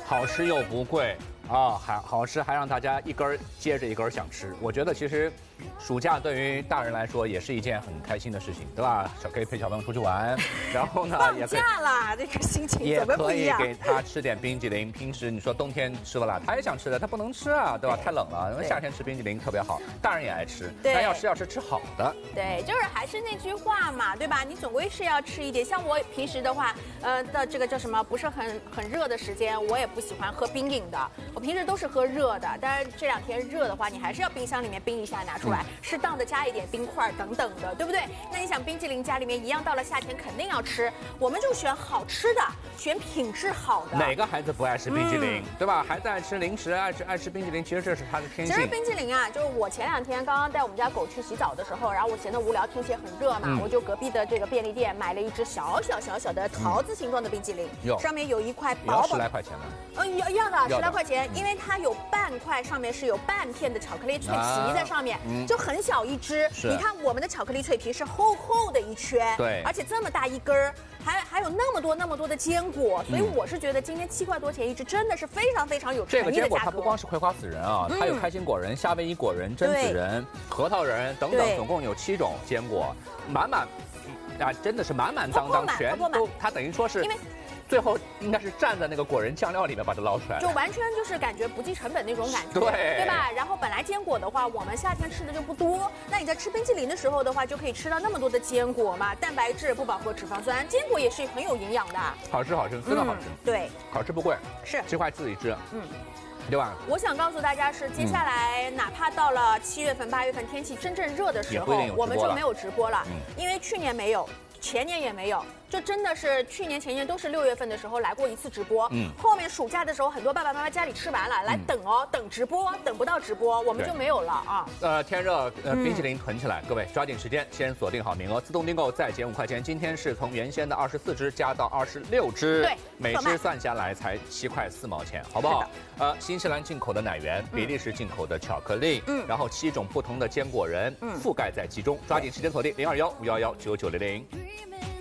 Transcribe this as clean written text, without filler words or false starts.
好吃又不贵啊，还好吃，还让大家一根接着一根想吃。我觉得其实暑假对于大人来说也是一件很开心的事情，对吧？可以陪小朋友出去玩，然后呢也可以放假啦，这个心情也怎么不可以一样？ 给他吃点冰激凌。平时你说冬天吃不了，他也想吃的，他不能吃啊，对吧？太冷了，因为夏天吃冰激凌特别好，大人也爱吃。 对但要吃好的。 对，就是还是那句话嘛，对吧？你总归是要吃一点。像我平时的话，的这个叫什么，不是很热的时间，我也不喜欢喝冰饮的。我平时都是喝热的，但是这2天热的话，你还是要冰箱里面冰一下拿出来，适当的加一点冰块等等的，对不对？那你想冰淇淋家里面一样，到了夏天肯定要吃，我们就选好吃的，选品质好的。 哪个孩子不爱吃冰激凌，对吧？孩子爱吃零食，爱吃冰激凌，其实这是他的天性。 其实冰淇淋啊，就是我前2天刚刚带我们家狗去洗澡的时候，然后我闲得无聊，天气也很热嘛，我就隔壁的这个便利店买了一只小小的桃子形状的冰淇淋，上面有一块薄薄 10来块钱呢。 一样的10来块钱，因为它有半块，上面是有半片的巧克力脆皮在上面，就很小一只。你看我们的巧克力脆皮是厚厚的一圈， 对， 而且这么大一根儿，还有那么多的坚果，所以我是觉得今天7块多钱一只，真的是非常有诚意的价格。 这个坚果它不光是葵花籽仁啊，它有开心果仁、夏威夷果仁、榛子仁、核桃仁等等，总共有7种坚果，满真的是满当当，全都，它等于说是。最后应该是蘸在那个果仁酱料里面把它捞出来， 就完全就是感觉不计成本那种感觉，对吧？然后本来坚果的话，我们夏天吃的就不多，那你在吃冰淇淋的时候的话，就可以吃到那么多的坚果嘛，蛋白质不饱和脂肪酸，坚果也是很有营养的。 好吃，真的好吃。 对， 好吃不贵， 是 7块4一只。对吧？ 我想告诉大家是，接下来哪怕到了7月份、8月份天气真正热的时候，我们就没有直播了，因为去年没有。前年也没有，就真的是去年、前年都是6月份的时候来过一次直播。后面暑假的时候，很多爸爸妈妈家里吃完了，来等直播，等不到直播，我们就没有了啊。 天热，冰淇淋囤起来，各位抓紧时间，先锁定好名额，自动订购再减5块钱。今天是从原先的24只加到26只， 对， 每只算下来才7块4毛钱，好不好？新西兰进口的奶源，比利时进口的巧克力，然后7种不同的坚果仁，覆盖在其中，抓紧时间锁定021-511-9900。